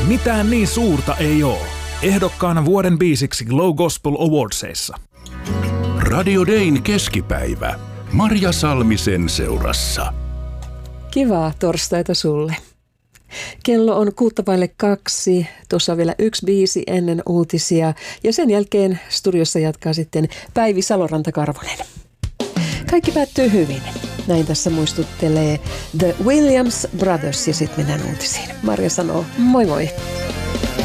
Mitään niin suurta ei oo. Ehdokkaana vuoden biisiksi Glow Gospel Awardsissa. Radio Dayn keskipäivä. Marja Salmisen seurassa. Kivaa torstaita sulle. Kello on 1:06. Tuossa on vielä yksi biisi ennen uutisia. Ja sen jälkeen studiossa jatkaa sitten Päivi Saloranta-Karvonen. Kaikki päättyy hyvin. Näin tässä muistuttelee The Williams Brothers ja sitten mennään uutisiin. Marja sanoo moi moi.